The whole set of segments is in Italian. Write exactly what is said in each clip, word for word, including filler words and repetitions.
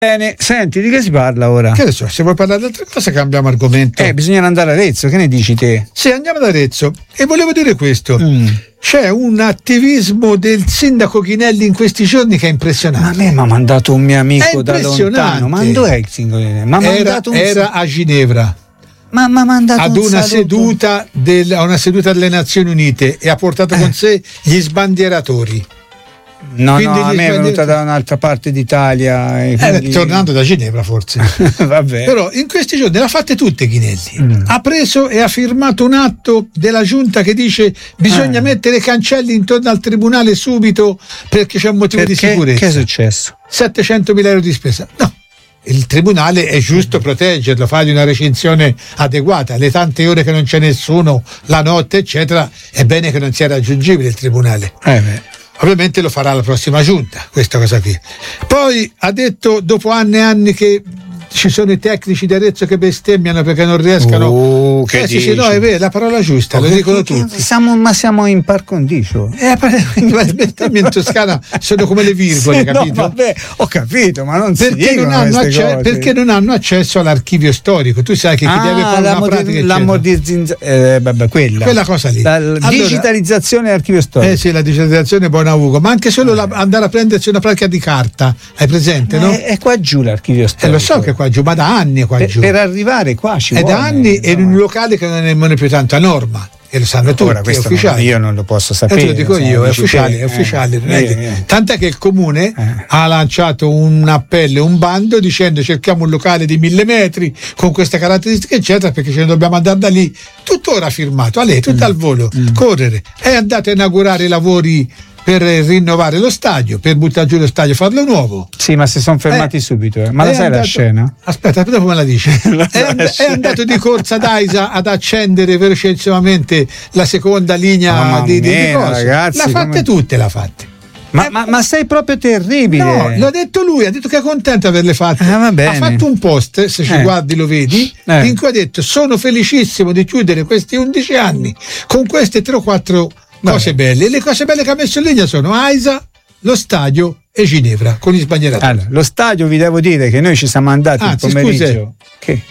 Bene, senti, di che si parla ora? Che ne so, se vuoi parlare di altre cose cambiamo argomento. Eh, bisogna andare a Arezzo, che ne dici te? Sì, andiamo ad Arezzo. E volevo dire questo. Mm. C'è un attivismo del sindaco Chinelli in questi giorni che è impressionante. Ma a me mi ha mandato un mio amico da lontano. Ma dove è il sindaco Chinelli? Era, un... era a Ginevra. Ma mi ha mandato ad un una saluto. seduta del, a una seduta delle Nazioni Unite e ha portato eh. con sé gli sbandieratori. No, quindi no, a me è venuta da un'altra parte d'Italia. E quindi... eh, tornando da Ginevra forse. Vabbè. Però in questi giorni le ha fatte tutte Chinelli. Mm. Ha preso e ha firmato un atto della giunta che dice bisogna eh. mettere cancelli intorno al tribunale subito perché c'è un motivo perché? di sicurezza. Che è successo? settecentomila euro di spesa. No. Il tribunale è giusto proteggerlo, fargli una recinzione adeguata, le tante ore che non c'è nessuno, la notte eccetera, è bene che non sia raggiungibile il tribunale. Eh beh. Ovviamente lo farà la prossima giunta, questa cosa qui. Poi ha detto, dopo anni e anni che ci sono i tecnici di Arezzo che bestemmiano perché non riescano. Oh, che eh, sì, sì, no, è vero, la parola giusta, oh, lo dicono tutti. Siamo, ma siamo in par condicio. Eh, le bestemmie in Toscana sono come le virgole, sì, capito? No, vabbè, ho capito, ma non perché si non, hanno acce- perché non hanno accesso all'archivio storico. Tu sai che chi ah, deve fare una moder- pratica la modernizzazione, eh, vabbè, quella. quella cosa lì. La, allora, digitalizzazione dell'archivio storico. Eh sì, la digitalizzazione buona Ugo, ma anche solo eh. la, andare a prendersi una pratica di carta, hai presente, no? È, è qua giù l'archivio storico. Eh, lo so che è qua giù, ma da anni qua per, giù. Per arrivare qua ci è vuole. da anni no. in un locale che non è nemmeno più tanto a norma. E lo sanno tutti, ora, questo è ufficiale. Non, io non lo posso sapere. Eh, te lo dico io, è ufficiale, è ufficiale. Eh, è che... eh, Tant'è che il comune eh. ha lanciato un appello, un bando dicendo cerchiamo un locale di mille metri con queste caratteristiche eccetera perché ce ne dobbiamo andare da lì. Tuttora firmato, a lei, tutto mm. al volo, mm. correre. È andato a inaugurare i lavori per rinnovare lo stadio, per buttare giù lo stadio, farlo nuovo. Sì, ma si sono fermati eh, subito. Eh. Ma la sai andato, la scena? Aspetta, dopo me la dici. è, and- è andato di corsa ad Aisa ad accendere velocissimamente la seconda linea oh, di, di, mia, di cose. Ragazzi, l'ha fatte come... tutte, l'ha fatte. Ma, eh, ma, ma sei proprio terribile. No, l'ha detto lui, ha detto che è contento di averle fatte. Ah, va bene. Ha fatto un post, se ci eh. guardi lo vedi, eh. in cui ha detto sono felicissimo di chiudere questi undici anni con queste tre o quattro cose belle. E le cose belle che ha messo in linea sono Aisa, lo stadio e Ginevra con gli sbandieratori. Allora, lo stadio vi devo dire che noi ci siamo andati Anzi, il pomeriggio. Scusa, che?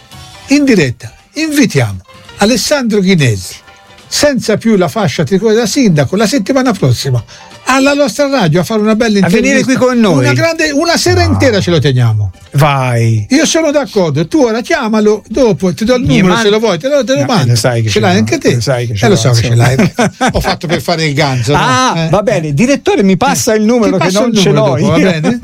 In diretta invitiamo Alessandro Chinelli, senza più la fascia tricolore da sindaco, la settimana prossima alla nostra radio a fare una bella intervista. A venire qui con noi. Una, grande, una sera no. intera ce lo teniamo. Vai. Io sono d'accordo. Tu ora chiamalo, dopo ti do il numero man... se lo vuoi, te lo, te lo no, mando. Lo sai che ce l'hai no. anche te. Lo sai che eh, lo so che ce l'hai. Ho fatto per fare il ganzo. Ah, no? eh. va bene. Direttore, mi passa il numero che non ce l'ho. Dopo, va bene?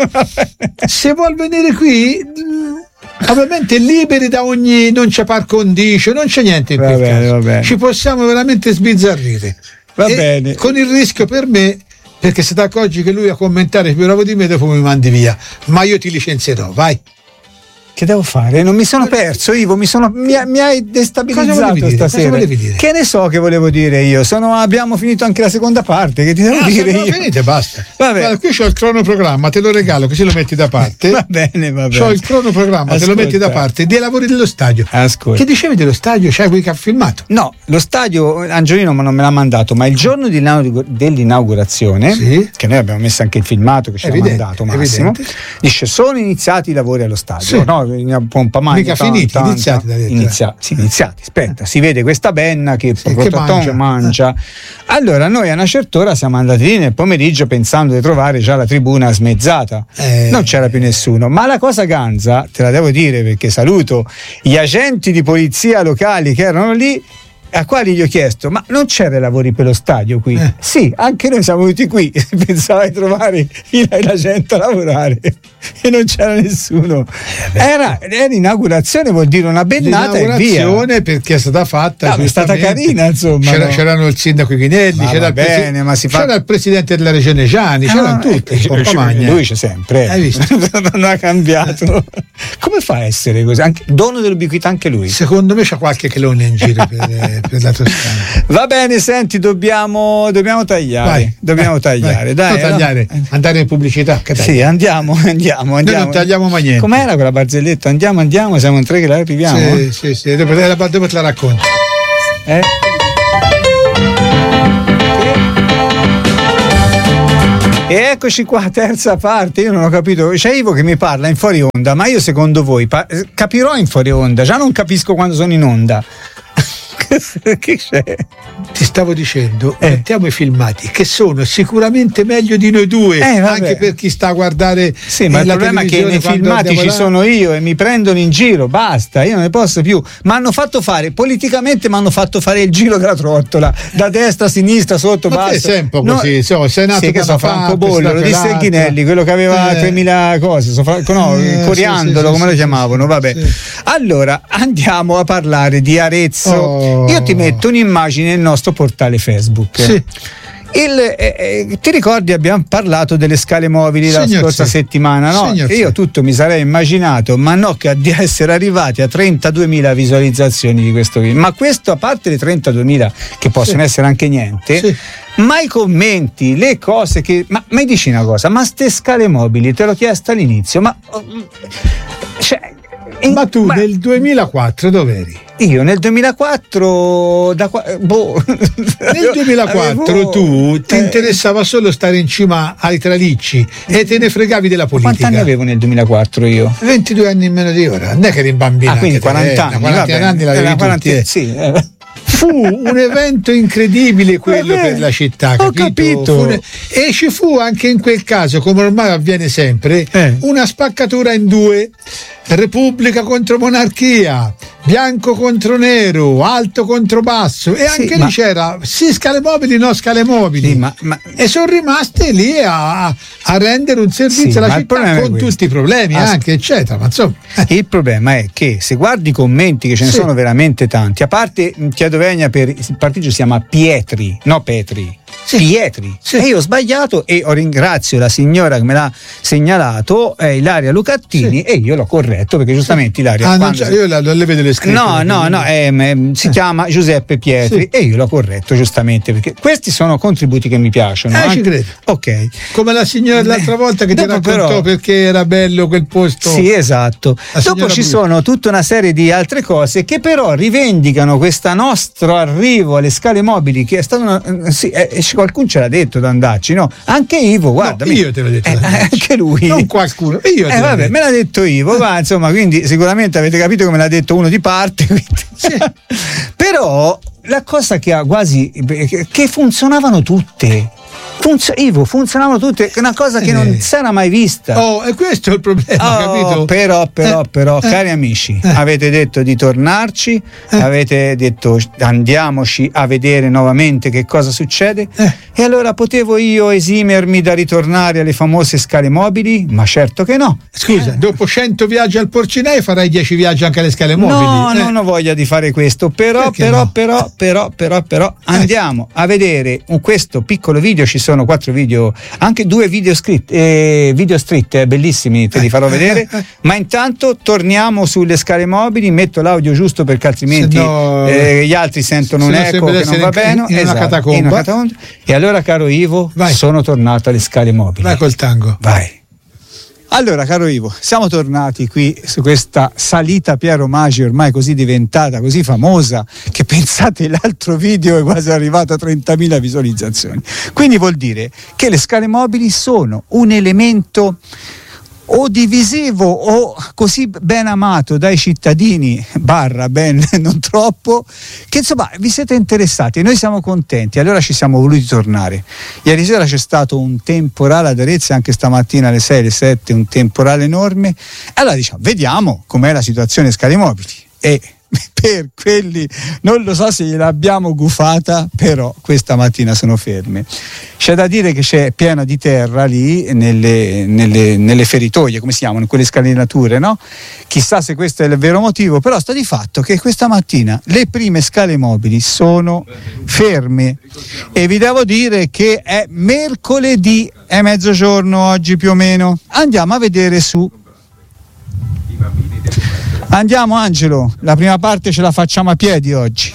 Se vuol venire qui, ovviamente liberi da ogni, non c'è par condicio, non c'è niente in va quel bene, caso. Va bene. Ci possiamo veramente sbizzarrire. Va e bene. Con il rischio per me, perché se ti accorgi che lui a commentare è più bravo di me, dopo mi mandi via. Ma io ti licenzierò, vai. Che devo fare? Non mi sono perso, Ivo, mi, sono, mi, mi hai destabilizzato stasera. Che ne so che volevo dire io? Sono, abbiamo finito anche la seconda parte, che ti devo ah, dire io? Finite, basta. Guarda, qui c'ho il cronoprogramma, te lo regalo così lo metti da parte. Va bene, va bene. C'ho il cronoprogramma, Ascolta. te lo metti da parte, dei lavori dello stadio. Ascolta. Che dicevi dello stadio? C'hai qui che ha filmato? No, lo stadio Angiolino non me l'ha mandato, ma il giorno dell'inaugurazione, sì. che noi abbiamo messo anche il filmato che ci ha mandato Massimo, evidente. dice sono iniziati i lavori allo stadio. Sì. No, in pompa magna, mica tanta, finiti, tanta, iniziati da inizia, sì, iniziati, aspetta, si vede questa benna che, sì, che mangia. mangia. Allora noi a una certa ora siamo andati lì nel pomeriggio pensando di trovare già la tribuna smezzata, eh. non c'era più nessuno, ma la cosa ganza, te la devo dire perché saluto gli agenti di polizia locali che erano lì, a quali gli ho chiesto ma non c'era lavori per lo stadio qui? Eh. Sì, anche noi siamo venuti qui pensava di trovare la gente a lavorare e non c'era nessuno. Eh era, era inaugurazione, vuol dire una bennata e via. Perché è stata fatta no, è stata carina insomma. C'era, no? C'erano il sindaco Chinelli, c'era, il, bene, presi- ma si fa... c'era il presidente della regione Gianni, ah, c'erano tutti. Eh, lui c'è sempre, hai visto? non ha cambiato. Come fa a essere così? Anche, dono dell'ubiquità anche lui. Secondo me c'ha qualche chelone in giro per, per la Toscana. Va bene, senti, dobbiamo, dobbiamo tagliare. Vai, dobbiamo vai, tagliare, vai. Dai. No, tagliare, no? Andare in pubblicità. Che sì, andiamo, andiamo. Andiamo, Noi non tagliamo mai niente. Com'era quella barzelletta? Andiamo, andiamo, siamo in tre che la arriviamo. Sì, sì, sì, dopo, dopo te la racconto. Eh? E eccoci qua, terza parte. Io non ho capito, c'è Ivo che mi parla in fuori onda, ma io secondo voi pa- capirò in fuori onda, già non capisco quando sono in onda. Che c'è? Ti stavo dicendo, eh. mettiamo i filmati che sono sicuramente meglio di noi due, eh, anche per chi sta a guardare. Sì, ma il problema è che nei filmati ci sono io e mi prendono in giro, basta, io non ne posso più. Mi hanno fatto fare, politicamente mi hanno fatto fare il giro della trottola, da destra a sinistra, sotto, ma basta. È sempre così, no, so, sei nato sì, che so, Franco Bollo, lo disse il Ghinelli, quello che aveva eh. tremila cose, so, no, eh, coriandolo, sì, sì, come sì, lo chiamavano, vabbè. Sì. Allora, andiamo a parlare di Arezzo. Oh. Io ti metto un'immagine nel nostro portale Facebook. Sì. Il, eh, eh, ti ricordi abbiamo parlato delle scale mobili la Signor scorsa sì. settimana, no? Che io tutto mi sarei immaginato, ma no, che di essere arrivati a trentaduemila visualizzazioni di questo video. Ma questo, a parte le trentaduemila che possono sì. essere anche niente, sì. ma i commenti, le cose che ma mi dici una cosa, ma ste scale mobili te l'ho chiesto all'inizio, ma cioè In, ma tu ma, nel duemilaquattro dov'eri? Io nel duemilaquattro da boh. Nel duemilaquattro avevo, tu ti eh, interessava solo stare in cima ai tralicci e te ne fregavi della politica. Quanti anni avevo nel duemilaquattro io? ventidue anni in meno di ora, non è che eri bambino. Ah, quindi quaranta anni, quaranta anni l'avevi tutti. Sì, eh. Fu un evento incredibile quello Vabbè, per la città, ho capito? capito. Un... E ci fu anche in quel caso, come ormai avviene sempre, eh. una spaccatura in due: Repubblica contro monarchia, bianco contro nero, alto contro basso, e anche sì, lì ma... c'era sì scale mobili, no scale mobili, sì, ma, ma... e sono rimaste lì a, a rendere un servizio sì, alla città con tutti i problemi As... anche eccetera, ma insomma il problema è che se guardi i commenti, che ce ne sì. sono veramente tanti, a parte chiedo vegna per il partito si chiama Pietri, no Petri, sì. Pietri, sì. e io ho sbagliato e ho ringrazio la signora che me l'ha segnalato, è Ilaria Lucattini, sì. e io l'ho corretto perché giustamente Ilaria ah, non io la, non le vedo le scritte, no no no eh, eh, si eh. chiama Giuseppe Pietri, sì. e io l'ho corretto giustamente perché questi sono contributi che mi piacciono, eh, anche... ci credo. Ok, come la signora l'altra volta che ti raccontò però... perché era bello quel posto, sì esatto, dopo ci Blu. sono tutta una serie di altre cose che però rivendicano questo nostro arrivo alle scale mobili, che è stato una... sì, eh, qualcuno ce l'ha detto da andarci, no? Anche Ivo, guarda, no, io te l'ho detto, eh, anche lui, non qualcuno, io te eh, vabbè, detto. me l'ha detto Ivo, va, insomma, quindi sicuramente avete capito che me l'ha detto uno di parte, sì. Però la cosa che ha quasi che funzionavano tutte. Funzio- Ivo, funzionavano tutte, è una cosa che eh. non si era mai vista. Oh, e questo è il problema, oh, capito? Però, però, eh, però, eh, cari amici, eh. avete detto di tornarci, eh. avete detto andiamoci a vedere nuovamente che cosa succede, eh. e allora potevo io esimermi da ritornare alle famose scale mobili? Ma certo che no. Scusa, eh. dopo cento viaggi al Porcinei farai dieci viaggi anche alle scale mobili? No, eh. non ho voglia di fare questo, però, però, no? però, però, però, però, andiamo a vedere un, questo piccolo video, ci sono sono quattro video, anche due video scritti, eh, video street eh, bellissimi, te li farò vedere, ma intanto torniamo sulle scale mobili, metto l'audio giusto perché altrimenti no, eh, gli altri sentono un eco che non va bene, in, in, esatto, una catacomba. in una catacomba. E allora, caro Ivo, vai. sono tornato alle scale mobili. Vai col tango. Vai. Allora, caro Ivo, siamo tornati qui su questa salita Piero Magi, ormai così diventata, così famosa, che pensate l'altro video è quasi arrivato a trentamila visualizzazioni. Quindi vuol dire che le scale mobili sono un elemento o divisivo o così ben amato dai cittadini, barra ben non troppo, che insomma vi siete interessati e noi siamo contenti, allora ci siamo voluti tornare. Ieri sera c'è stato un temporale ad Arezzo, anche stamattina alle sei, alle sette, un temporale enorme, allora diciamo vediamo com'è la situazione scale mobili, e per quelli non lo so se gliel'abbiamo gufata, però questa mattina sono ferme. C'è da dire che c'è piena di terra lì nelle, nelle, nelle feritoie, come si chiamano, in quelle scalinature, no? Chissà se questo è il vero motivo, però sta di fatto che questa mattina le prime scale mobili sono ferme e vi devo dire che è mercoledì, è mezzogiorno oggi più o meno. Andiamo a vedere su. Andiamo Angelo, la prima parte ce la facciamo a piedi oggi.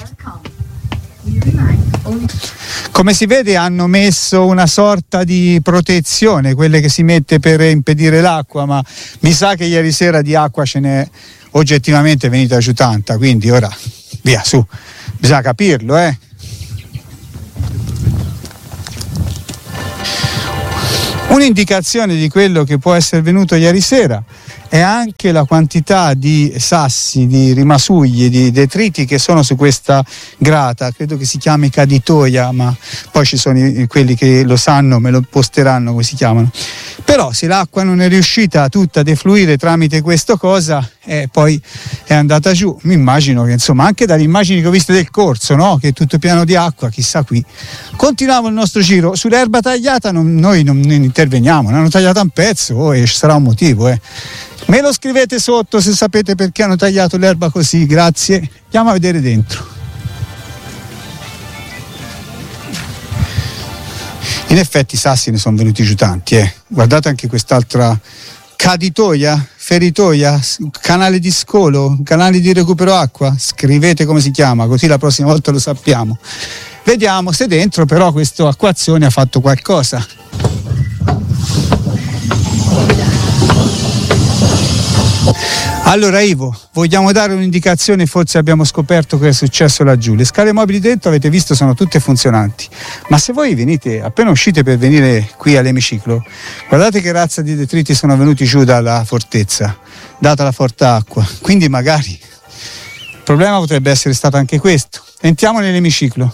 Come si vede hanno messo una sorta di protezione, quelle che si mette per impedire l'acqua, ma mi sa che ieri sera di acqua ce n'è oggettivamente venuta giù tanta, quindi ora via su, bisogna capirlo, eh. Un'indicazione di quello che può essere venuto ieri sera è anche la quantità di sassi, di rimasugli, di detriti che sono su questa grata. Credo che si chiami caditoia, ma poi ci sono i, quelli che lo sanno, me lo posteranno come si chiamano. Però se l'acqua non è riuscita tutta a defluire tramite questa cosa, eh, poi è andata giù. Mi immagino che, insomma, anche dalle immagini che ho visto del corso, no? Che è tutto pieno di acqua, chissà qui. Continuiamo il nostro giro. Sull'erba tagliata non, noi non, non interveniamo, ne hanno tagliata un pezzo, oh, e ci sarà un motivo, eh. Me lo scrivete sotto se sapete perché hanno tagliato l'erba così, grazie. Andiamo a vedere dentro. In effetti i sassi ne sono venuti giù tanti, eh. Guardate anche quest'altra caditoia, feritoia, canale di scolo, canale di recupero acqua. Scrivete come si chiama, così la prossima volta lo sappiamo. Vediamo se dentro però questa acquazione ha fatto qualcosa. Allora Ivo, vogliamo dare un'indicazione? Forse abbiamo scoperto che è successo laggiù. Le scale mobili dentro, avete visto, sono tutte funzionanti, ma se voi venite, appena uscite per venire qui all'emiciclo, guardate che razza di detriti sono venuti giù dalla fortezza, data la forte acqua. Quindi magari il problema potrebbe essere stato anche questo. Entriamo nell'emiciclo.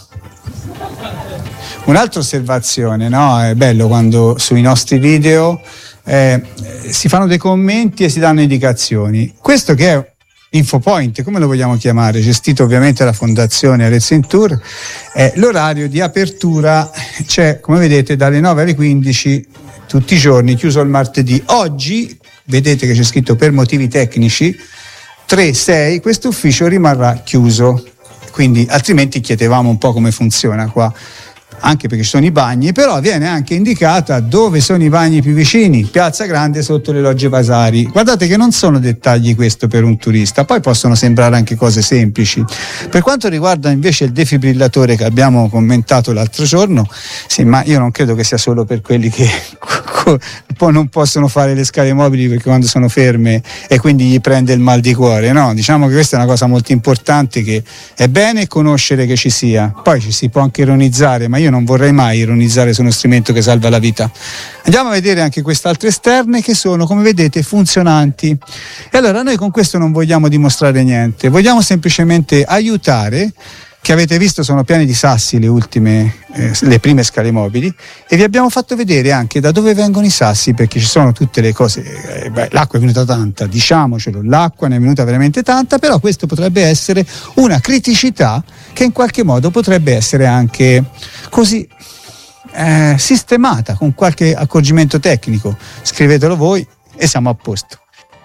Un'altra osservazione, no? È bello quando sui nostri video Eh, si fanno dei commenti e si danno indicazioni. Questo che è Infopoint, come lo vogliamo chiamare, gestito ovviamente dalla Fondazione Arezzo in Tour, è l'orario di apertura, c'è, come vedete, dalle nove alle quindici tutti i giorni, chiuso il martedì. Oggi vedete che c'è scritto per motivi tecnici tre sei, questo ufficio rimarrà chiuso, quindi altrimenti chiedevamo un po' come funziona qua, anche perché ci sono i bagni, però viene anche indicata dove sono i bagni più vicini, Piazza Grande sotto le Logge Vasari. Guardate che non sono dettagli questo per un turista, poi possono sembrare anche cose semplici. Per quanto riguarda invece il defibrillatore che abbiamo commentato l'altro giorno, sì, ma io non credo che sia solo per quelli che poi non possono fare le scale mobili perché quando sono ferme e quindi gli prende il mal di cuore, no? Diciamo che questa è una cosa molto importante, che è bene conoscere che ci sia, poi ci si può anche ironizzare, ma io non vorrei mai ironizzare su uno strumento che salva la vita. Andiamo a vedere anche queste altre esterne che sono, come vedete, funzionanti. E allora noi con questo non vogliamo dimostrare niente, vogliamo semplicemente aiutare, che avete visto sono pieni di sassi le ultime, eh, le prime scale mobili, e vi abbiamo fatto vedere anche da dove vengono i sassi, perché ci sono tutte le cose, eh, beh, l'acqua è venuta tanta, diciamocelo, l'acqua ne è venuta veramente tanta, però questo potrebbe essere una criticità che in qualche modo potrebbe essere anche così eh, sistemata con qualche accorgimento tecnico. Scrivetelo voi e siamo a posto.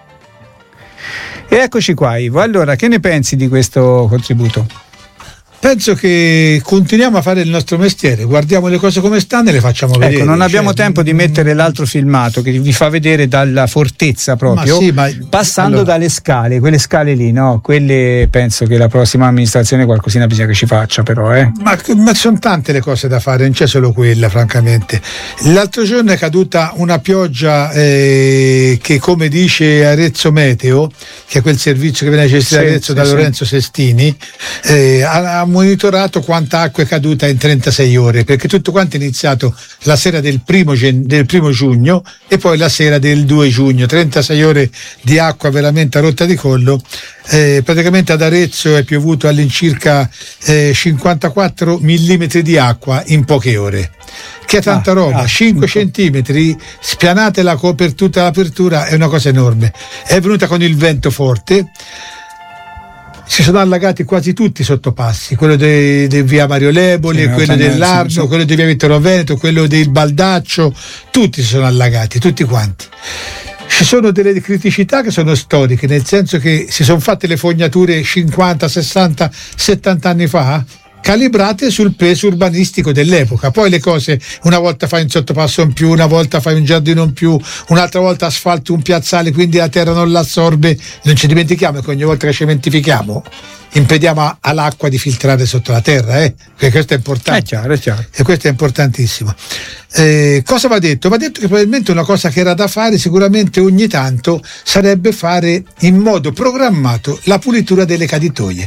E eccoci qua, Ivo. Allora, che ne pensi di questo contributo? Penso che continuiamo a fare il nostro mestiere, guardiamo le cose come stanno e le facciamo ecco, vedere. Non abbiamo cioè, tempo di mettere l'altro filmato che vi fa vedere dalla fortezza proprio, ma sì, ma, passando allora, dalle scale, quelle scale lì, no? Quelle penso che la prossima amministrazione qualcosina bisogna che ci faccia, però. Eh. Ma, ma sono tante le cose da fare, non c'è solo quella, francamente. L'altro giorno è caduta una pioggia eh, che, come dice Arezzo Meteo, che è quel servizio che viene gestito sì, Arezzo sì, da sì. Lorenzo Sestini, eh, ha monitorato quanta acqua è caduta in trentasei ore, perché tutto quanto è iniziato la sera del primo, gen- del primo giugno e poi la sera del due giugno, trentasei ore di acqua veramente a rotta di collo. Eh, praticamente ad Arezzo è piovuto all'incirca eh, cinquantaquattro millimetri di acqua in poche ore, che è tanta ah, roba, ah, cinque centimetri, spianate la co- per tutta l'apertura, è una cosa enorme. È venuta con il vento forte, si sono allagati quasi tutti i sottopassi, quello di via Mario Leboli, sì, quello dell'Arno, sì, sì. quello di via Vittorio Veneto, quello del Baldaccio, tutti si sono allagati, tutti quanti. Ci sono delle criticità che sono storiche, nel senso che si sono fatte le fognature cinquanta, sessanta, settanta anni fa, calibrate sul peso urbanistico dell'epoca. Poi le cose, una volta fai un sottopasso in più, una volta fai un giardino in più, un'altra volta asfalti un piazzale, quindi la terra non l'assorbe. Non ci dimentichiamo che ogni volta che cementifichiamo impediamo all'acqua di filtrare sotto la terra, eh? Perché questo è importante. È chiaro, è chiaro. E questo è importantissimo. Eh, cosa va detto? Va detto che probabilmente una cosa che era da fare sicuramente ogni tanto sarebbe fare in modo programmato la pulitura delle caditoie,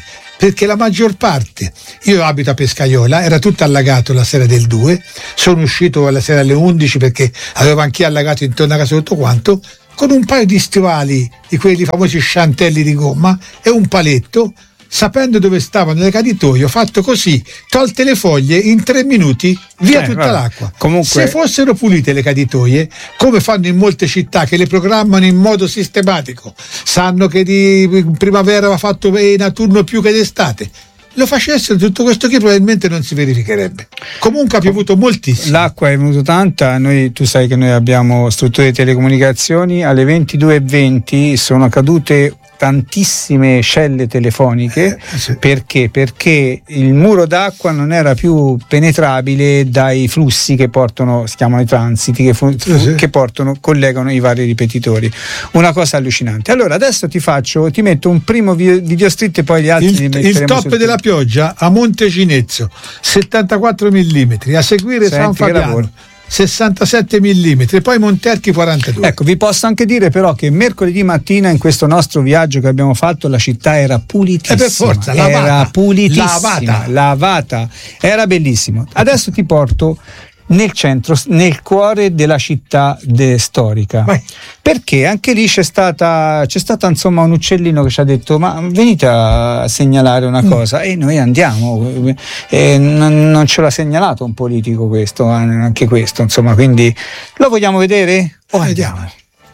perché la maggior parte, io abito a Pescaiola, era tutto allagato la sera del due, sono uscito la sera alle undici perché avevo anch'io allagato intorno a casa tutto quanto, con un paio di stivali, di quelli famosi sciantelli di gomma, e un paletto, sapendo dove stavano le caditoie, ho fatto così, tolte le foglie, in tre minuti via eh, tutta vabbè. l'acqua. Comunque... Se fossero pulite le caditoie, come fanno in molte città che le programmano in modo sistematico, sanno che di primavera va fatto in autunno più che d'estate, lo facessero tutto questo che probabilmente non si verificherebbe. Comunque ha piovuto moltissimo. L'acqua è venuta tanta, noi, tu sai che noi abbiamo strutture di telecomunicazioni, alle ventidue e venti sono cadute tantissime scelle telefoniche. Eh, sì. Perché? Perché il muro d'acqua non era più penetrabile dai flussi che portano, si chiamano i transiti, che, fu, sì, sì. che portano, collegano i vari ripetitori. Una cosa allucinante. Allora adesso ti faccio, ti metto un primo video, video street e poi gli altri il, li metteremo il top della pioggia a Monte Cinezzo, settantaquattro millimetri, a seguire Senti San Fabiano sessantasette millimetri, poi Monterchi quarantadue. Ecco, vi posso anche dire però che mercoledì mattina in questo nostro viaggio che abbiamo fatto la città era pulitissima. E per forza, lavata, era pulitissima, lavata. lavata, era bellissimo. Adesso ti porto nel centro, nel cuore della città de- storica. Vai. Perché anche lì c'è stata c'è stata insomma un uccellino che ci ha detto: ma venite a segnalare una cosa, mm. e noi andiamo, e non, non ce l'ha segnalato un politico questo, anche questo, insomma, quindi lo vogliamo vedere? O andiamo?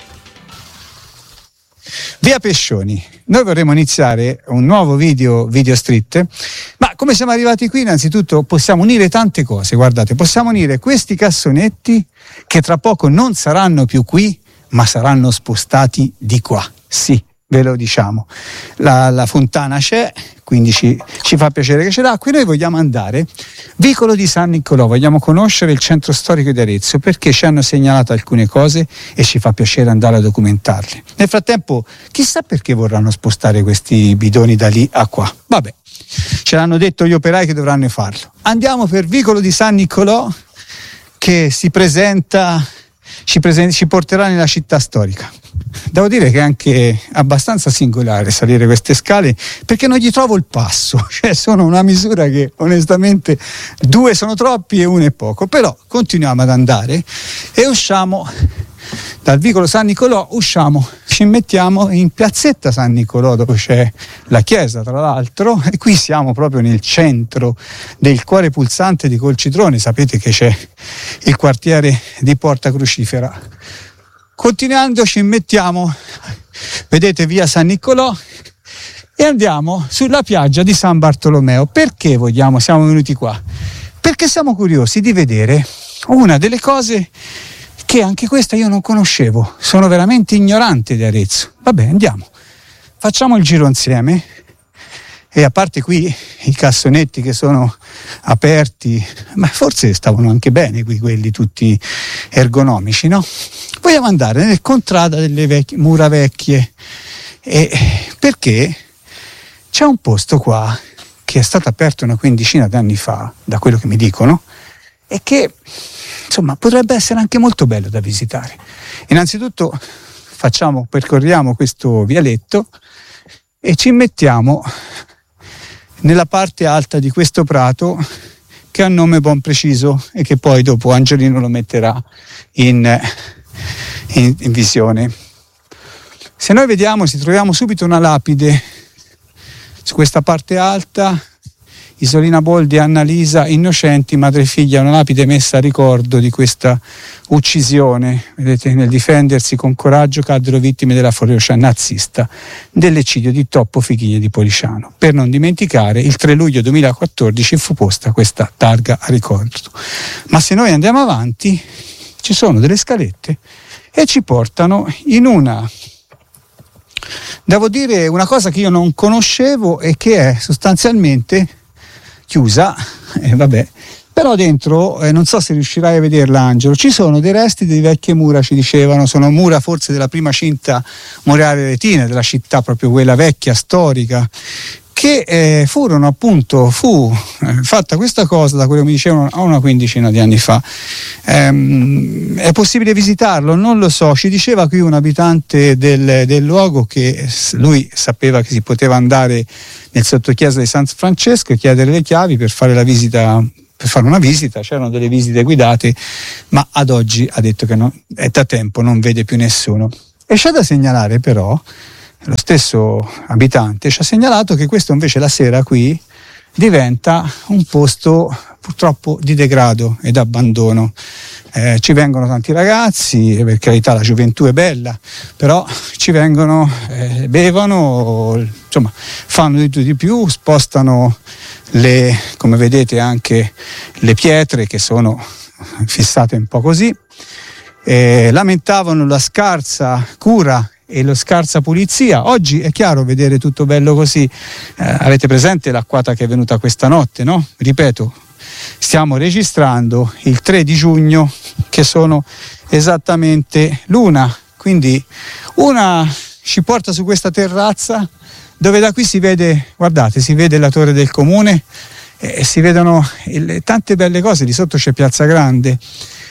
Via Pescioni, noi vorremmo iniziare un nuovo video, video street, ma come siamo arrivati qui, innanzitutto possiamo unire tante cose, guardate, possiamo unire questi cassonetti che tra poco non saranno più qui, ma saranno spostati di qua, sì, ve lo diciamo. La, la fontana c'è, quindi ci, ci fa piacere che c'è l'acqua, e noi vogliamo andare Vicolo di San Niccolò, vogliamo conoscere il centro storico di Arezzo perché ci hanno segnalato alcune cose e ci fa piacere andare a documentarle. Nel frattempo chissà perché vorranno spostare questi bidoni da lì a qua, vabbè, ce l'hanno detto gli operai che dovranno farlo. Andiamo per Vicolo di San Niccolò che si presenta Ci, present- ci porterà nella città storica. Devo dire che è anche abbastanza singolare salire queste scale perché non gli trovo il passo, cioè sono una misura che onestamente due sono troppi e uno è poco, però continuiamo ad andare e usciamo dal Vicolo San Niccolò, usciamo, ci mettiamo in piazzetta San Niccolò dove c'è la chiesa tra l'altro, e qui siamo proprio nel centro del cuore pulsante di Colcitrone, sapete che c'è il quartiere di Porta Crucifera. Continuando ci mettiamo, vedete, via San Niccolò e andiamo sulla piaggia di San Bartolomeo. Perché vogliamo, siamo venuti qua? Perché siamo curiosi di vedere una delle cose che anche questa io non conoscevo, sono veramente ignorante di Arezzo. Vabbè, andiamo, facciamo il giro insieme, e a parte qui i cassonetti che sono aperti, ma forse stavano anche bene qui, quelli tutti ergonomici, no? Vogliamo andare nel contrada delle vecchie, mura vecchie, e perché c'è un posto qua che è stato aperto una quindicina d'anni fa, da quello che mi dicono, e che insomma potrebbe essere anche molto bello da visitare. Innanzitutto facciamo, percorriamo questo vialetto e ci mettiamo nella parte alta di questo prato che ha un nome ben preciso e che poi dopo Angelino lo metterà in, in, in visione. Se noi vediamo, ci troviamo subito una lapide su questa parte alta: Isolina Boldi, Annalisa Innocenti, madre e figlia, una lapide messa a ricordo di questa uccisione. Vedete, nel difendersi con coraggio caddero vittime della ferocia nazista dell'eccidio di Toppo Fichiglia di Policiano. Per non dimenticare, il tre luglio duemilaquattordici fu posta questa targa a ricordo. Ma se noi andiamo avanti, ci sono delle scalette e ci portano in una, devo dire, una cosa che io non conoscevo e che è sostanzialmente chiusa, eh, vabbè, però dentro, eh, non so se riuscirai a vederla Angelo, ci sono dei resti di vecchie mura, ci dicevano, sono mura forse della prima cinta muraria retina della città, proprio quella vecchia, storica, che eh, furono appunto, fu eh, fatta questa cosa, da quello che mi dicevano, a una quindicina di anni fa. Ehm, è possibile visitarlo? Non lo so, ci diceva qui un abitante del, del luogo che lui sapeva che si poteva andare nel sottochiesa di San Francesco e chiedere le chiavi per fare la visita, per fare una visita, c'erano delle visite guidate, ma ad oggi ha detto che non, è da tempo, non vede più nessuno. E c'è da segnalare però, lo stesso abitante ci ha segnalato che questo invece la sera qui diventa un posto purtroppo di degrado ed abbandono. Eh, ci vengono tanti ragazzi, per carità la gioventù è bella, però ci vengono, eh, bevono, insomma fanno di tutto di più, spostano le, come vedete anche le pietre che sono fissate un po' così, eh, lamentavano la scarsa cura e lo scarsa pulizia. Oggi è chiaro vedere tutto bello così, eh, avete presente l'acquata che è venuta questa notte, no? Ripeto, stiamo registrando il tre di giugno, che sono esattamente l'una, quindi una ci porta su questa terrazza dove da qui si vede, guardate, si vede la torre del comune e eh, si vedono il, tante belle cose, di sotto c'è Piazza Grande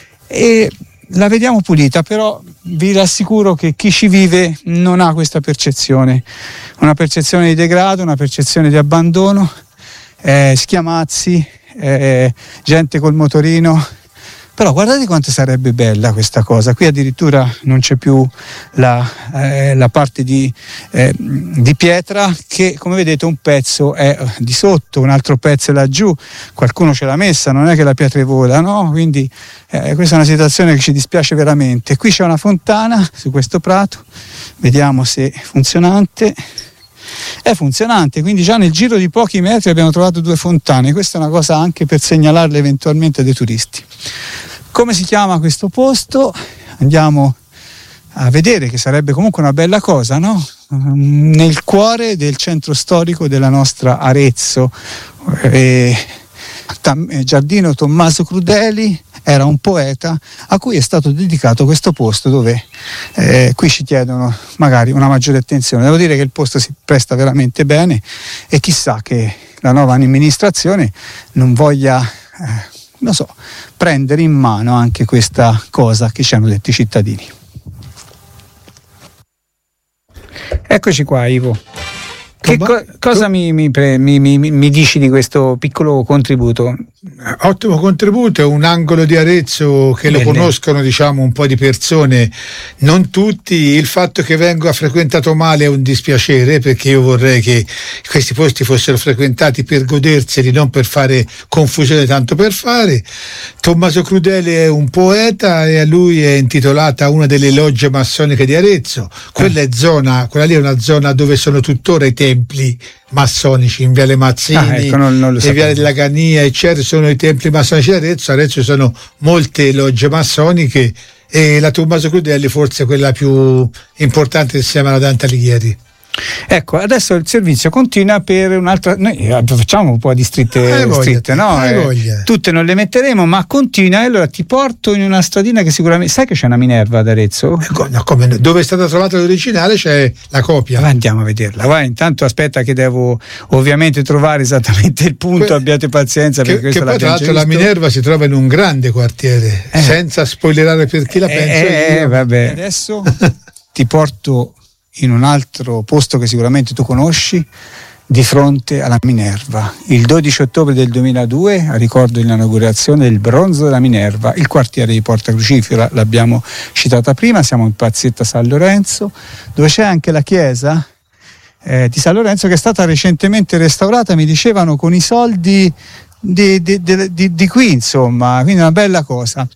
e la vediamo pulita, però vi rassicuro che chi ci vive non ha questa percezione, una percezione di degrado, una percezione di abbandono, eh, schiamazzi, eh, gente col motorino. Però guardate quanto sarebbe bella questa cosa. Qui addirittura non c'è più la, eh, la parte di, eh, di pietra, che come vedete un pezzo è di sotto, un altro pezzo è laggiù, qualcuno ce l'ha messa, non è che la pietra vola, no? Quindi eh, questa è una situazione che ci dispiace veramente. Qui c'è una fontana su questo prato, vediamo se è funzionante. È funzionante, quindi già nel giro di pochi metri abbiamo trovato due fontane. Questa è una cosa anche per segnalarle eventualmente dei turisti. Come si chiama questo posto? Andiamo a vedere, che sarebbe comunque una bella cosa, no? Nel cuore del centro storico della nostra Arezzo. Eh, Giardino Tommaso Crudeli era un poeta a cui è stato dedicato questo posto, dove eh, qui ci chiedono magari una maggiore attenzione. Devo dire che il posto si presta veramente bene e chissà che la nuova amministrazione non voglia eh, non so, prendere in mano anche questa cosa che ci hanno detto i cittadini. Eccoci qua, Ivo. Che co- cosa mi, mi, pre- mi, mi, mi dici di questo piccolo contributo? Ottimo contributo, è un angolo di Arezzo che Bene. Lo conoscono, diciamo, un po' di persone, non tutti. Il fatto che venga frequentato male è un dispiacere, perché io vorrei che questi posti fossero frequentati per goderseli, non per fare confusione tanto per fare. Tommaso Crudeli è un poeta e a lui è intitolata una delle logge massoniche di Arezzo. Quella è zona, quella lì è una zona dove sono tuttora i templi massonici, in Viale Mazzini, ah, ecco, non, non e Viale della Gania, eccetera, sono i templi massonici di Arezzo. A Arezzo sono molte logge massoniche e la Tommaso Crudeli forse è quella più importante insieme alla Dante Alighieri. Ecco, adesso il servizio continua per un'altra. Noi facciamo un po' di stritte, voglia, stritte no? Eh, tutte non le metteremo, ma continua. E allora ti porto in una stradina che sicuramente. Sai che c'è una Minerva ad Arezzo? Ecco, no, come, dove è stata trovata l'originale c'è la copia. Va, andiamo a vederla. Vai, intanto aspetta che devo ovviamente trovare esattamente il punto. Que- abbiate pazienza, che, perché che poi tra l'altro la Minerva si trova in un grande quartiere, eh. senza spoilerare per chi la pensa. Eh, eh, vabbè. Adesso ti porto in un altro posto che sicuramente tu conosci, di fronte alla Minerva. Il dodici ottobre del duemiladue, a ricordo dell'inaugurazione del Bronzo della Minerva, il quartiere di Porta Crucifera, l'abbiamo citata prima, siamo in Piazzetta San Lorenzo, dove c'è anche la chiesa eh, di San Lorenzo, che è stata recentemente restaurata, mi dicevano, con i soldi di, di, di, di, di qui, insomma, quindi una bella cosa.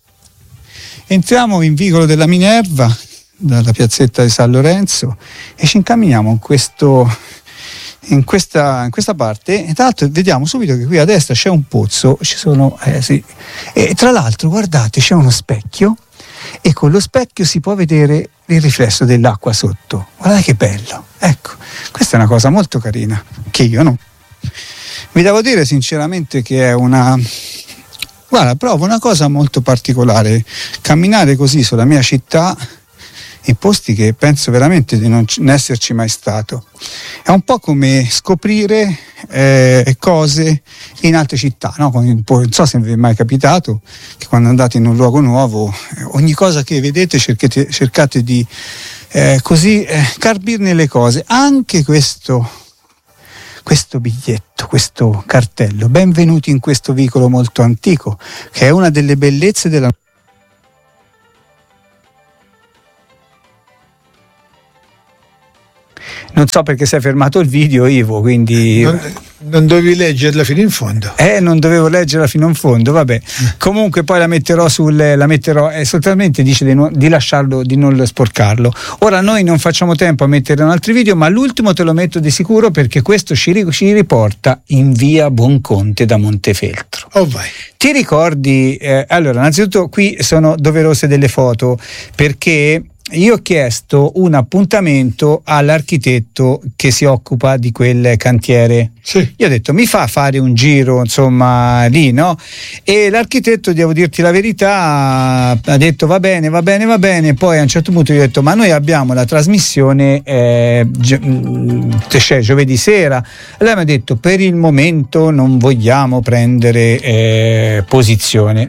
Entriamo in vicolo della Minerva, dalla piazzetta di San Lorenzo, e ci incamminiamo in questo in questa, in questa parte, e tra l'altro vediamo subito che qui a destra c'è un pozzo, ci sono eh, sì. E tra l'altro guardate, c'è uno specchio e con lo specchio si può vedere il riflesso dell'acqua sotto. Guardate che bello, ecco, questa è una cosa molto carina che io non vi devo dire sinceramente che è una guarda, provo una cosa molto particolare, camminare così sulla mia città in posti che penso veramente di non esserci mai stato. È un po' come scoprire eh, cose in altre città, no? Non so se vi è mai capitato che quando andate in un luogo nuovo, ogni cosa che vedete cercate, cercate di eh, così eh, carbirne le cose. Anche questo, questo biglietto, questo cartello, benvenuti in questo vicolo molto antico, che è una delle bellezze della Non so perché si è fermato il video, Ivo, quindi non, non dovevi leggerla fino in fondo. Eh, non dovevo leggerla fino in fondo, vabbè. Comunque poi la metterò sul la metterò e soltanto dice di, no, di lasciarlo, di non sporcarlo. Ora noi non facciamo tempo a mettere un altro video, ma l'ultimo te lo metto di sicuro perché questo ci, ci riporta in via Bonconte da Montefeltro. Oh vai. Ti ricordi eh, allora, innanzitutto qui sono doverose delle foto perché io ho chiesto un appuntamento all'architetto che si occupa di quel cantiere. Sì. Io ho detto mi fa fare un giro insomma lì, no? E l'architetto, devo dirti la verità, ha detto va bene, va bene, va bene. Poi a un certo punto gli ho detto ma noi abbiamo la trasmissione eh, gi- giovedì sera. Lei mi ha detto per il momento non vogliamo prendere eh, posizione.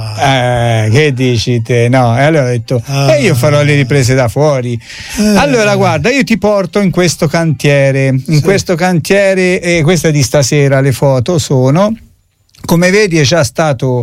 Ah. Eh, che dici te? No, e allora ho detto ah. e io farò le riprese da fuori. Eh. Allora guarda, io ti porto in questo cantiere, in sì. questo cantiere e questa di stasera le foto sono, come vedi è già stato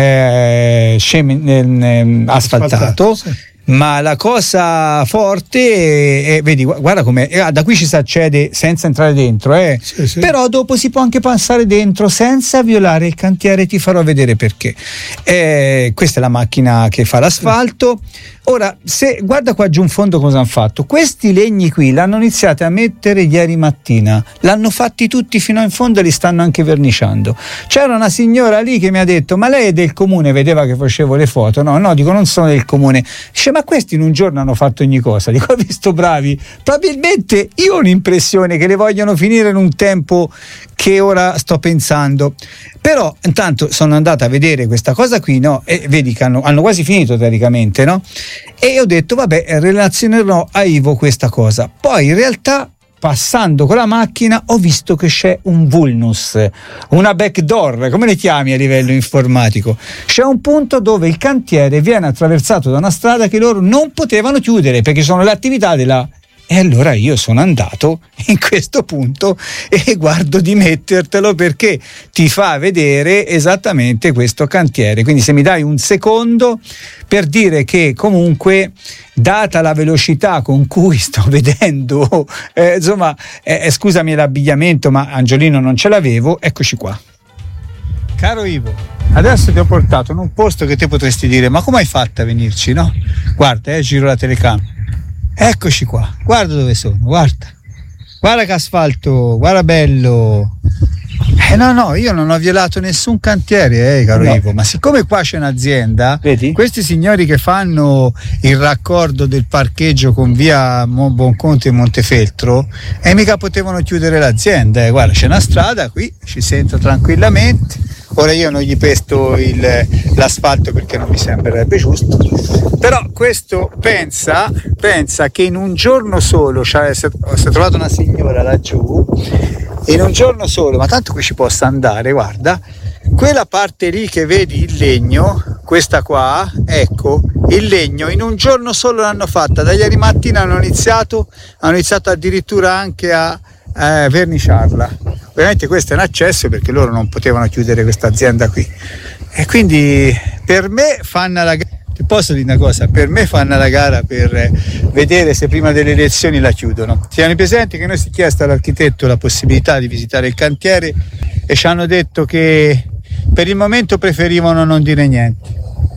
eh, scem- eh, asfaltato, sì. Ma la cosa forte è, è vedi guarda come eh, da qui ci si accede senza entrare dentro eh. sì, sì. Però dopo si può anche passare dentro senza violare il cantiere, ti farò vedere perché. Eh, questa è la macchina che fa l'asfalto. Ora, se guarda qua giù in fondo cosa hanno fatto. Questi legni qui l'hanno iniziati a mettere ieri mattina, l'hanno fatti tutti fino in fondo e li stanno anche verniciando. C'era una signora lì che mi ha detto ma lei è del comune, vedeva che facevo le foto. No, no, dico non sono del comune. Dice ma questi in un giorno hanno fatto ogni cosa. Dico ho visto bravi. Probabilmente io ho l'impressione che le vogliono finire in un tempo che ora sto pensando. Però intanto sono andata a vedere questa cosa qui, no? E vedi che hanno, hanno quasi finito teoricamente, no? E ho detto vabbè, relazionerò a Ivo questa cosa. Poi in realtà passando con la macchina ho visto che c'è un vulnus, una backdoor, come le chiami a livello informatico? C'è un punto dove il cantiere viene attraversato da una strada che loro non potevano chiudere perché sono le attività della... E allora io sono andato in questo punto e guardo di mettertelo perché ti fa vedere esattamente questo cantiere. Quindi se mi dai un secondo per dire che comunque data la velocità con cui sto vedendo eh, insomma eh, scusami l'abbigliamento ma Angiolino non ce l'avevo, eccoci qua. Caro Ivo, adesso ti ho portato in un posto che te potresti dire ma come hai fatto a venirci, no? Guarda, eh, giro la telecamera. Eccoci qua, guarda dove sono, guarda, guarda che asfalto, guarda bello. Eh no, no, io non ho violato nessun cantiere, eh, caro no. Ivo, ma siccome qua c'è un'azienda, vedi? Questi signori che fanno il raccordo del parcheggio con via Bonconte e Montefeltro, e eh, mica potevano chiudere l'azienda, eh. Guarda, c'è una strada qui, ci sento tranquillamente. Ora io non gli pesto il, l'asfalto perché non mi sembrerebbe giusto, però questo pensa, pensa che in un giorno solo, cioè si è trovata una signora laggiù, in un giorno solo, ma tanto qui ci possa andare, guarda, quella parte lì che vedi il legno, questa qua, ecco, il legno in un giorno solo l'hanno fatta, da ieri mattina hanno iniziato, hanno iniziato addirittura anche a Eh, verniciarla. Ovviamente questo è un accesso perché loro non potevano chiudere questa azienda qui e quindi per me fanno la gara. Ti posso dire una cosa, per me fanno la gara per vedere se prima delle elezioni la chiudono. Tieni presente che noi si è chiesto all'architetto la possibilità di visitare il cantiere e ci hanno detto che per il momento preferivano non dire niente.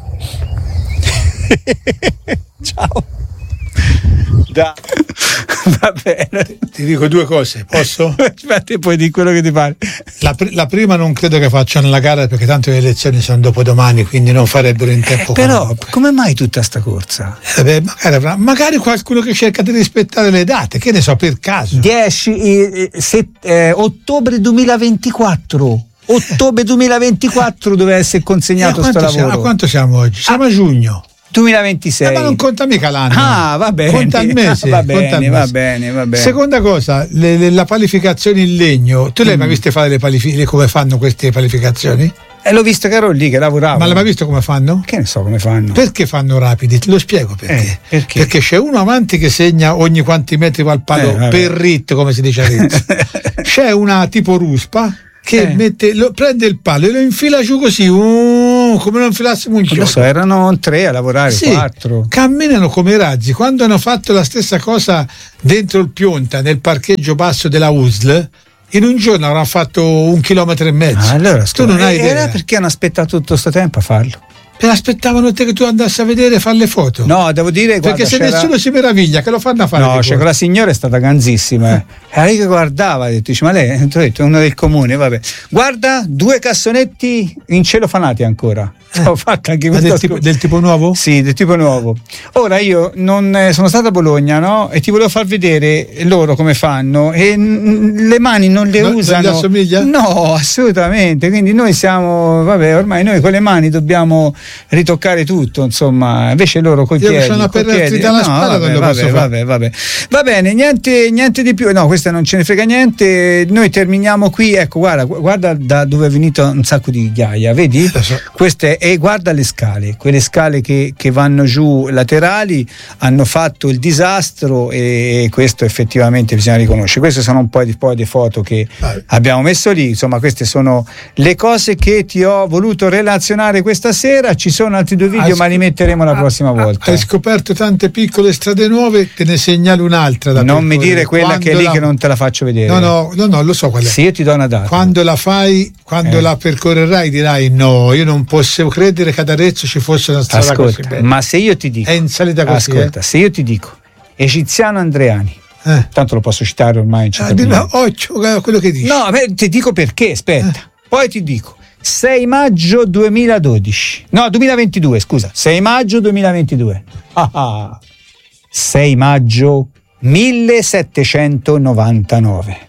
Ciao. Da. Va bene. Ti dico due cose, posso? Aspetta, e poi di quello che ti pare. La, pr- la prima non credo che facciano la gara perché tanto le elezioni sono dopodomani, quindi non farebbero in tempo. Eh, però comunque. Come mai tutta sta corsa? Eh, beh, magari, magari qualcuno che cerca di rispettare le date, che ne so, per caso. dieci eh, set, eh, ottobre duemilaventiquattro. Ottobre duemilaventiquattro doveva essere consegnato questo lavoro. Siamo, a quanto siamo oggi? Siamo ah. a giugno. duemilaventisei. Eh, ma non conta mica l'anno. Ah, va bene. Conta il mese. Va conta bene, il mese. va bene, va bene. Seconda cosa, le, le, la palificazione in legno. Tu le hai mai viste fare le palificazioni? Come fanno queste palificazioni? E l'ho visto che ero lì, che lavoravo. Ma l'hai mai visto come fanno? Che ne so come fanno. Perché fanno rapidi? Te lo spiego perché. Eh, perché? Perché c'è uno avanti che segna ogni quanti metri va al palo Eh, per rit, come si dice a Rizzo. C'è una tipo ruspa che Eh. mette, lo, prende il palo e lo infila giù così, uh, come non infilassimo un Non chiodo. lo so, erano tre a lavorare, Sì, quattro. camminano come i razzi. Quando hanno fatto la stessa cosa dentro il Pionta, nel parcheggio basso della U S L, in un giorno avranno fatto un chilometro e mezzo. Ah, allora, tu non hai idea. Era perché hanno aspettato tutto questo tempo a farlo. Per aspettavano te che tu andassi a vedere e fare le foto. No, devo dire, perché guarda, se c'era... nessuno si meraviglia che lo fanno a fare. No, cioè, quella signora è stata ganzissima. Eh. Era lì che guardava, ha detto, dice, ma lei tu hai detto, è uno del comune, vabbè. Guarda, due cassonetti in cielo fanati ancora. Eh. Ho fatto anche Ma questo. del tipo, del tipo nuovo? Sì, del tipo nuovo. Ora io non eh, sono stato a Bologna, no? E ti volevo far vedere loro come fanno. E n- le mani non le No, usano. non gli assomiglia? No, assolutamente. Quindi noi siamo, vabbè, ormai noi con le mani dobbiamo ritoccare tutto, insomma. Invece loro coi Io piedi. c'ho una coi pervertita piedi. alla No, spalla, vabbè, non lo vabbè, posso vabbè, vabbè. Va bene, niente, niente di più. No, questa non ce ne frega niente. Noi terminiamo qui. Ecco, guarda, guarda da dove è venuto un sacco di ghiaia, vedi? Lo so. Queste, e guarda le scale, quelle scale che, che vanno giù laterali hanno fatto il disastro e questo effettivamente bisogna riconoscere. Queste sono un po' di, poi di foto che Vai. abbiamo messo lì, insomma queste sono le cose che ti ho voluto relazionare questa sera. Ci sono altri due video Hai ma li metteremo la prossima volta. Hai scoperto tante piccole strade nuove, te ne segnalo un'altra da Non mi percorrere. dire quella Quando che è lì la- che non te la faccio vedere. No, no, no, no, lo so qual è. Se io ti do una data. Quando la fai, quando Eh. la percorrerai dirai no, io non posso credere che ad Arezzo ci fosse una strada così Ascolta, bella. ma se io ti dico È in salita così. ascolta, se io ti dico Egiziano Andreani, eh. Eh. tanto lo posso citare ormai in Ah, città. di no, occhio, quello che dici. No, beh, ti dico perché, aspetta. Eh. Poi ti dico sei maggio duemiladodici. No, duemilaventidue, scusa. sei maggio duemilaventidue. Ah, ah. sei maggio millesettecentonovantanove.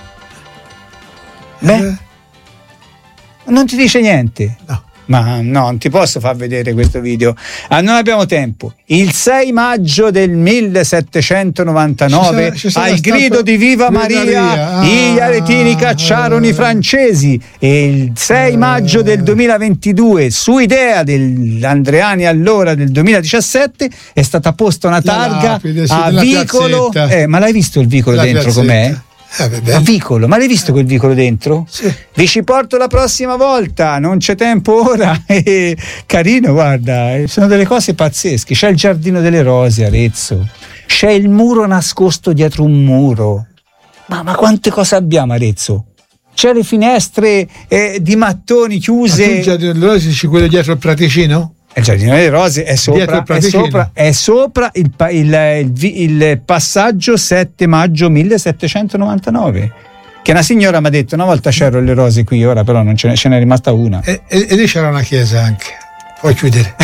Beh, Eh, non ti dice niente. no. Ma no, non ti posso far vedere questo video. Ah, non abbiamo tempo. Il sei maggio del millesettecentonovantanove, Ci sarà- ci sarà al stato grido di Viva Viva Maria, Maria. gli aretini Ah, cacciarono ah, i francesi. E il sei ah, maggio del duemilaventidue, su idea dell'Andreani allora del duemiladiciassette, è stata posta una La targa lapide, sì, a della vicolo. piazzetta. Eh, ma l'hai visto il vicolo La dentro piazzetta. com'è? Eh, vabbè. A vicolo, ma l'hai visto quel vicolo dentro? Sì. Vi ci porto la prossima volta, non c'è tempo ora. E carino, guarda, eh, sono delle cose pazzesche. C'è il giardino delle rose a Arezzo, c'è il muro nascosto dietro un muro. Ma, ma quante cose abbiamo a Arezzo? C'è le finestre eh, di mattoni Ma tu chiuse. già allora dici quello dietro il praticino? Il giardino delle rose è Dietro sopra, il è praticino. sopra, è sopra il, pa- il, il, vi- il passaggio sette maggio millesettecentonovantanove. Che una signora mi ha detto una volta c'erano le rose qui, ora però non ce n'è, ce n'è rimasta una. E, e, e lì c'era una chiesa anche. Puoi chiudere.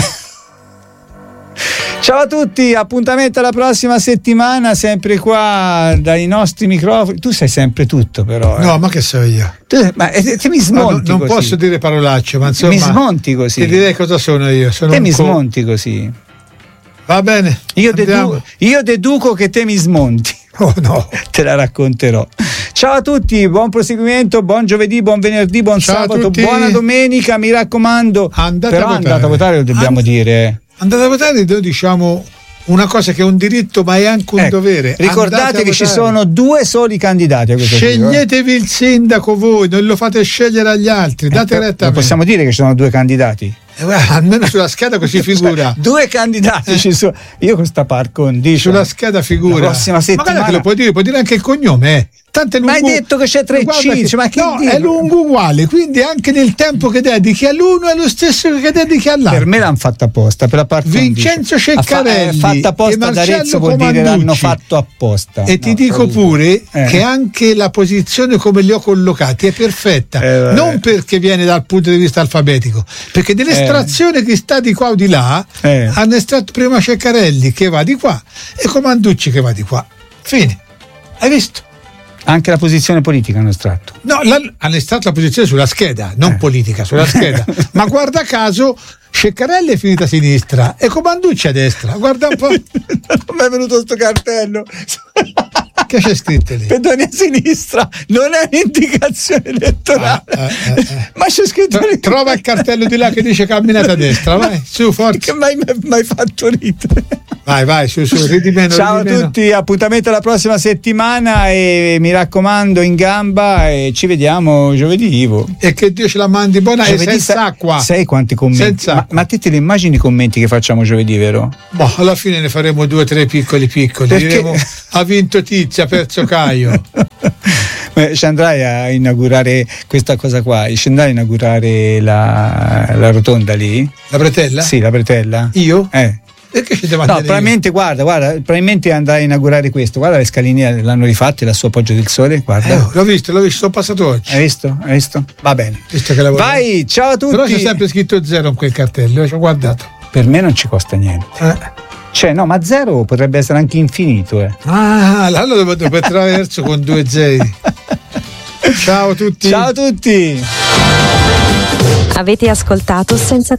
Ciao a tutti, appuntamento alla prossima settimana, sempre qua dai nostri microfoni. Tu sai sempre tutto, però. Eh. No, ma che so io? Tu, ma eh, te mi No, smonti non così. posso dire parolacce, ma insomma. Mi smonti così. Ti direi cosa sono io. Sono Te un mi co- smonti così. Va bene. Io, andiamo. dedu- io deduco che te mi smonti. Oh no. Te la racconterò. Ciao a tutti, buon proseguimento, buon giovedì, buon venerdì, buon Ciao a sabato, tutti. buona domenica, mi raccomando. Andate Però a votare. andate a votare, lo dobbiamo And- dire. Andate a votare, noi diciamo una cosa che è un diritto, ma è anche un Ecco, dovere. ricordate Andate a che ci votare. sono due soli candidati a questo giro, eh. Sceglietevi il sindaco voi, non lo fate scegliere agli altri, date Eh, retta a lo me. possiamo dire che ci sono due candidati. Eh, guarda, almeno sulla scheda così figura. Due candidati ci sono. Io con sta par condicio. Sulla scheda figura. La prossima settimana. Ma guarda che lo puoi dire, puoi dire anche il cognome, eh. Tanto è Ma lungo. hai detto che c'è tre Guarda C, ma che no, dire? è lungo uguale, quindi anche nel tempo che dedichi all'uno è lo stesso che dedichi all'altro. Per me l'hanno fatta apposta, per la par Vincenzo condicio. Ceccarelli Ha fa- è fatta apposta e ad Marcello Arezzo, vuol dire Comanducci. l'hanno fatto apposta. E ti No, dico capito. pure Eh. che anche la posizione come li ho collocati è perfetta, Eh, vabbè. non perché viene dal punto di vista alfabetico, perché nell'estrazione che sta di qua o di là Eh. hanno estratto prima Ceccarelli che va di qua e Comanducci che va di qua. Fine. Hai visto? Anche la posizione politica hanno estratto. No, la, hanno estratto la posizione sulla scheda, non eh. politica, sulla scheda. Ma guarda caso, Ceccarelli è finita a sinistra e Comanducci a destra. Guarda un po'. Non mi è venuto sto cartello. Che c'è scritto lì? Pedoni a sinistra non è un'indicazione elettorale. Ah, eh, eh, eh. Ma c'è scritto Tro- lì. Trova il cartello di là che dice camminate a destra, vai, su, forza. Che mai, mai fatto ridere. Vai, vai, su, su, ridi meno. Ciao ridi a meno. tutti, appuntamento alla prossima settimana e mi raccomando in gamba e ci vediamo giovedì, Ivo. E che Dio ce la mandi buona giovedì e senza sa- acqua. Sai quanti commenti? Senza ma, ma te te li immagini i commenti che facciamo giovedì, vero? Boh, alla fine ne faremo due o tre piccoli piccoli. Perché... Diremo, ha vinto Tizia, ha perso Caio. Ci andrai a inaugurare questa cosa qua, ci andrai a inaugurare la, la rotonda lì? La bretella? Sì, la bretella. Io? Eh. Perché ci devo No, andare probabilmente io? guarda, guarda, probabilmente andrai a inaugurare questo. Guarda le scaline l'hanno rifatte, lassù appoggio del sole, guarda. Eh, l'ho visto, l'ho visto, sono passato oggi. Hai visto? Hai visto? Va bene. Visto che vai, ciao a tutti. Però c'è sempre scritto zero in quel cartello, ci ho guardato. Per me non ci costa niente. Eh. Cioè, no, ma zero potrebbe essere anche infinito, eh. Ah, allora devo per traverso con due zeri. Ciao a tutti. Ciao a tutti. Avete ascoltato Senza